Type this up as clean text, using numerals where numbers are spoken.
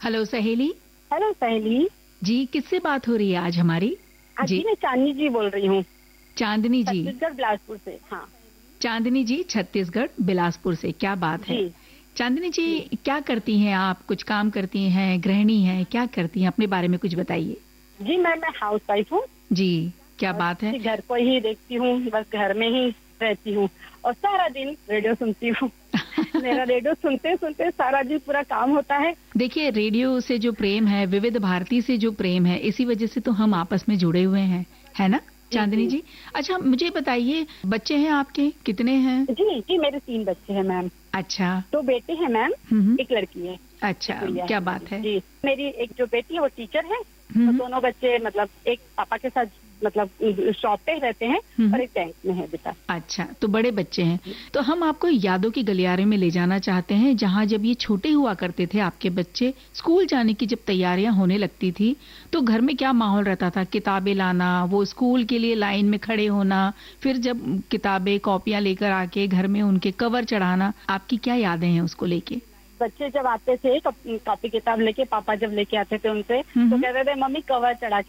Hello सहेली। Hello सहेली जी, किससे बात हो रही है आज हमारी? जी मैं चांदनी जी बोल रही हूँ चांदनी जी। छत्तीसगढ़ बिलासपुर से। हाँ चांदनी जी छत्तीसगढ़ बिलासपुर से, क्या बात है। जी चांदनी जी, जी क्या करती हैं आप? कुछ काम करती हैं, गृहिणी हैं, क्या करती हैं? अपने बारे में कुछ बताइए। जी मैं हाउस वाइफ हूँ जी, क्या और बात है। घर को ही देखती हूँ, बस घर में ही रहती हूँ और सारा दिन रेडियो सुनती हूँ। मेरा रेडियो सुनते सुनते सारा दिन पूरा काम होता है। देखिए, रेडियो से जो प्रेम है, विविध भारती से जो प्रेम है, इसी वजह से तो हम आपस में जुड़े हुए हैं, है ना जी चांदनी जी जी? अच्छा, मुझे बताइए, बच्चे हैं आपके, कितने हैं? जी जी मेरे 3 बच्चे हैं मैम। अच्छा। 2 बेटे हैं मैम, हम्म। एक लड़की है, अच्छा, एक गुड़िया क्या है बात है। जी। मेरी एक जो बेटी है वो टीचर है और हम्म। दोनों बच्चे मतलब एक पापा के साथ मतलब शॉप पे रहते हैं और एक बैंक में है बेटा। अच्छा, तो बड़े बच्चे हैं। तो हम आपको यादों की गलियारे में ले जाना चाहते हैं, जहां जब ये छोटे हुआ करते थे आपके बच्चे, स्कूल जाने की जब तैयारियां होने लगती थी, तो घर में क्या माहौल रहता था? किताबें लाना, वो स्कूल के लिए लाइन में खड़े होना, फिर जब किताबें कॉपियां लेकर आके घर में उनके कवर चढ़ाना, आपकी क्या यादें हैं उसको लेके? बच्चे जब आते थे कॉपी किताब लेके, पापा जब लेके आते थे उनसे तो हम्म। कहते थे मम्मी कवर चढ़ा के